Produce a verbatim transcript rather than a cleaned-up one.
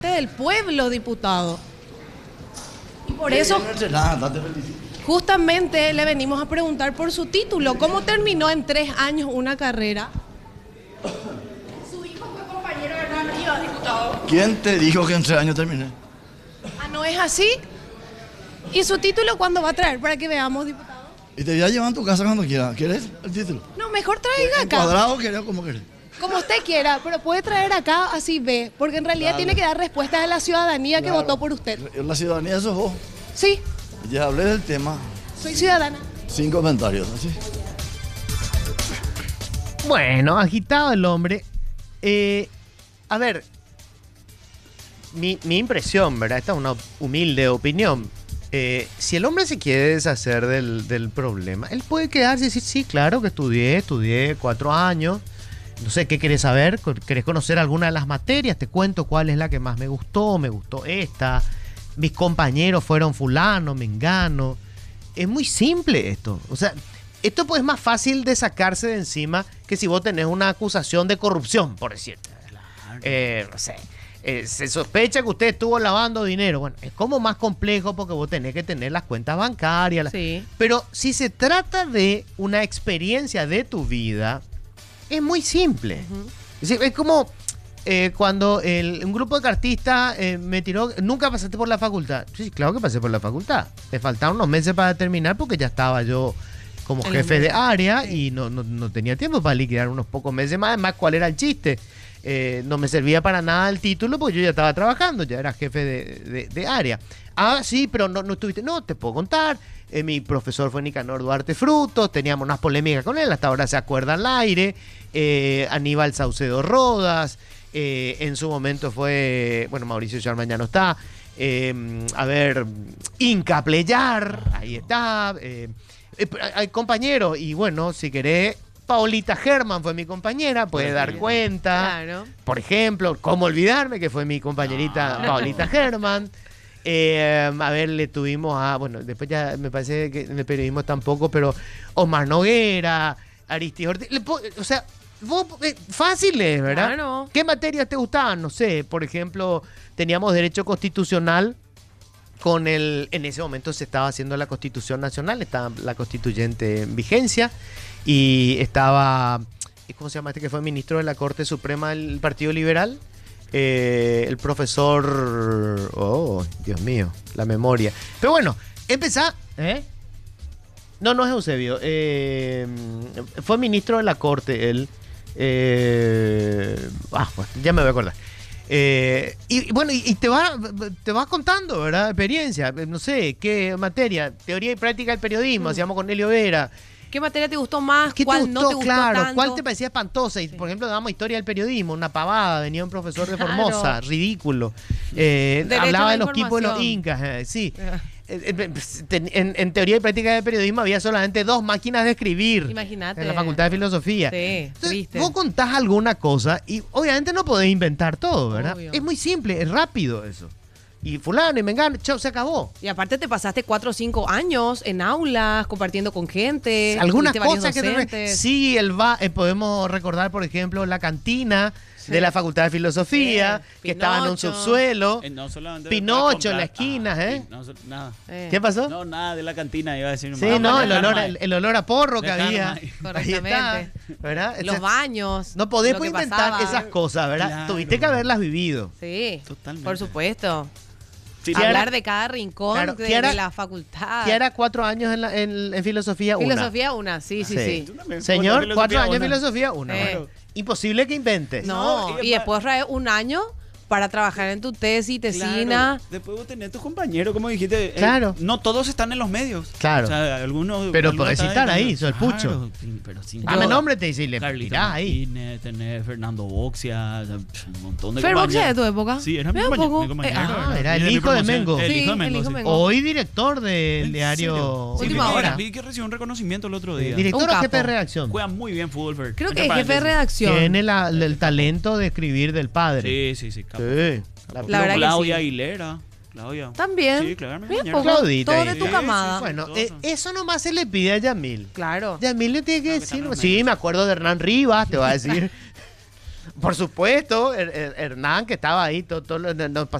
del pueblo, diputado. Y por eso justamente le venimos a preguntar por su título. ¿Cómo terminó en tres años una carrera? Su hijo fue compañero de Hernán Rivas, diputado. ¿Quién te dijo que en tres años terminé? Ah, ¿no es así? ¿Y su título cuándo va a traer para que veamos, diputado? Y te voy a llevar a tu casa cuando quieras. ¿Quieres el título? No, mejor traiga ¿En acá. cuadrado querés o como querés? Como usted quiera, pero puede traer acá, así ve, porque en realidad Dale. tiene que dar respuestas a la ciudadanía Claro. que votó por usted. La ciudadanía sos vos. Sí, Ya hablé del tema. soy ciudadana. Sin comentarios, ¿así? Bueno, agitado el hombre. Eh, a ver, mi, mi impresión, ¿verdad? Esta es una humilde opinión. Eh, si el hombre se quiere deshacer del, del problema, él puede quedarse y decir, sí, claro que estudié, estudié cuatro años. No sé, ¿qué querés saber? ¿Querés conocer alguna de las materias? Te cuento cuál es la que más me gustó, me gustó esta. Mis compañeros fueron fulano, mengano. Es muy simple esto. O sea, esto pues es más fácil de sacarse de encima que si vos tenés una acusación de corrupción, por decirte. Claro. Eh, no sé. Eh, se sospecha que usted estuvo lavando dinero. Bueno, es como más complejo porque vos tenés que tener las cuentas bancarias. Sí. Pero si se trata de una experiencia de tu vida, es muy simple. Uh-huh. Es decir, es como eh, cuando el, un grupo de cartistas eh, me tiró. ¿Nunca pasaste por la facultad? Sí, claro que pasé por la facultad. Me faltaban unos meses para terminar porque ya estaba yo como el jefe mes. de área y no, no, no tenía tiempo para liquidar unos pocos meses más. Además, ¿cuál era el chiste? Eh, no me servía para nada el título porque yo ya estaba trabajando, ya era jefe de, de, de área. Ah, sí, pero no, no estuviste. No, te puedo contar. Eh, mi profesor fue Nicanor Duarte Frutos, teníamos unas polémicas con él, hasta ahora se acuerda al aire. Eh, Aníbal Saucedo Rodas, eh, en su momento fue, bueno, Mauricio Sharman ya no está. Eh, a ver, Inca Pleyar, ahí está. Eh, eh, hay compañeros, y bueno, si querés. Paulita Germán fue mi compañera, puede dar cuenta. Claro. Por ejemplo, ¿cómo olvidarme que fue mi compañerita No. Paulita Germán? Eh, a ver, le tuvimos a, bueno, después ya me parece que en el periodismo tampoco, pero Omar Noguera, Aristides Ortiz, le po- o sea, vos, eh, fáciles, ¿verdad? Claro. ¿Qué materias te gustaban? No sé, por ejemplo, teníamos derecho constitucional. Con el, en ese momento se estaba haciendo la Constitución Nacional, estaba la constituyente en vigencia y estaba, ¿cómo se llama este que fue ministro de la Corte Suprema del Partido Liberal? Eh, el profesor, oh, Dios mío, la memoria. Pero bueno, empezá, ¿eh? No, no es Eusebio, eh, fue ministro de la Corte él, eh, ah, bueno, ya me voy a acordar. Eh, y, y bueno, y, y te va te vas contando, ¿verdad? Experiencia, no sé, qué materia, teoría y práctica del periodismo, Mm. hacíamos con Helio Vera. ¿Qué materia te gustó más? ¿Qué ¿Cuál te gustó? no te gustó Claro, tanto? ¿cuál te parecía espantosa? Y, Sí. por ejemplo, damos historia del periodismo, una pavada, venía un profesor de Claro. Formosa, ridículo. Eh, Derecho a hablaba la de los tipos de los información. incas, eh, sí. Eh, eh, ten- En, en teoría y práctica del periodismo había solamente dos máquinas de escribir. Imagínate. En la Facultad de Filosofía. Sí, Entonces, triste. vos contás alguna cosa y obviamente no podés inventar todo, ¿verdad? Obvio. Es muy simple, es rápido eso. Y fulano y mengano, chao, se acabó. Y aparte te pasaste cuatro o cinco años en aulas, compartiendo con gente. Algunas tuviste varios cosas que te... docentes. Sí, el va, eh, podemos recordar, por ejemplo, la cantina Sí. de la Facultad de Filosofía, Sí, que estaba en un Pinocho. subsuelo. Eh, no solamente Pinocho para en la comprar- esquina, ah, ¿eh? sí, no, so- nada. Eh, ¿Qué pasó? No, nada de la cantina, iba a decir. Sí, nomás. no, Vamos a el dejar olor, más. el, el olor a porro que Dejar había. nomás. Ahí está, Correctamente. ¿verdad? Los Entonces, baños. no podés lo que inventar pasaba. esas cosas, ¿verdad? Claro. Tuviste que haberlas vivido. Sí, Totalmente. por supuesto. Sí, Kiara- Hablar de cada rincón Claro, de, Kiara- de la facultad. Que era cuatro años en, la- en- en filosofía, una. Filosofía una, sí, sí, Sí. sí. Tú también. Señor, Filosofía, cuatro años en una. filosofía, una. Eh. Bueno, imposible que inventes. No, No, y y después trae un año para trabajar en tu tesis, tesina. Claro. Después vos tenés tus compañeros, como dijiste. eh, Claro. no todos están en los medios. Claro. O sea, algunos. Pero algunos podés están citar ahí, claro, sos el pucho. sí, pero sin Dame duda. nombre, te dice y le Carlito tirás ahí. Martínez, tenés Fernando Boxia, o sea, un montón de ¿Fer Boxia de compañeros. tu época? Sí, era mi Mira un compañero. poco. mi compañero, Eh, ah, ¿verdad? era el Y de hijo de promoción. Mengo. El Sí, hijo de el Mengo. hijo sí. de Mengo. Hoy director del ¿En diario serio? Sí, Última vi que- hora. Vi que recibió un reconocimiento el otro día. Director Un o capo. jefe de redacción. Juega muy bien fútbol, Fer. Creo que Entre es jefe de paréntesis. redacción. Tiene la- el talento de escribir del padre. Sí, sí, sí. capo. Sí. La verdad que Claudia sí. Aguilera. Claudia. También. Sí, claro, mi Mira compañero. un poco, Claudita todo ahí. de tu Sí, camada. sí, sí. Bueno, todo eh, eso. eso nomás se le pide a Yamil. Claro. Yamil le tiene que Claro que decir. están los Sí, medios. me acuerdo de Hernán Rivas, te va a decir. Por supuesto, Her- Her- Hernán, que estaba ahí, todo, todo lo- nos